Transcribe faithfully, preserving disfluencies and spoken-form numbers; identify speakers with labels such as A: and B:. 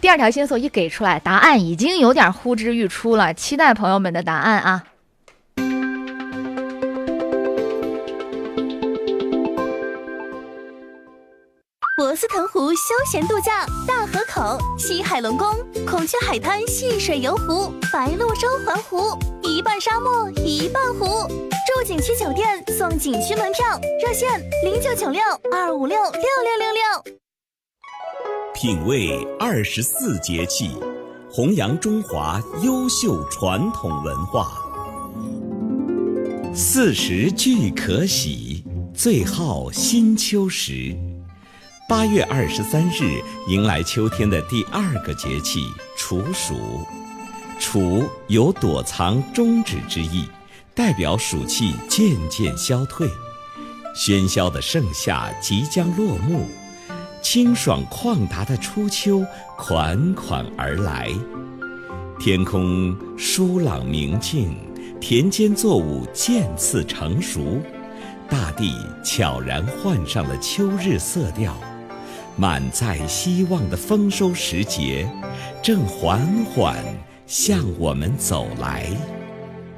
A: 第二条线索一给出来，答案已经有点呼之欲出了，期待朋友们的答案啊。
B: 博斯腾湖休闲度假，大河口、西海龙宫、孔雀海滩戏水游湖、白鹭洲环湖，一半沙漠一半湖。住景区酒店送景区门票，热线零九九六二五六六六六六。
C: 品味二十四节气，弘扬中华优秀传统文化。四时俱可喜，最好新秋时。八月二十三日迎来秋天的第二个节气处暑，处有躲藏终止之意，代表暑气渐渐消退，喧嚣的盛夏即将落幕，清爽旷达的初秋款款而来。天空舒朗明净，田间作物渐次成熟，大地悄然换上了秋日色调。满载希望的丰收时节正缓缓向我们走来。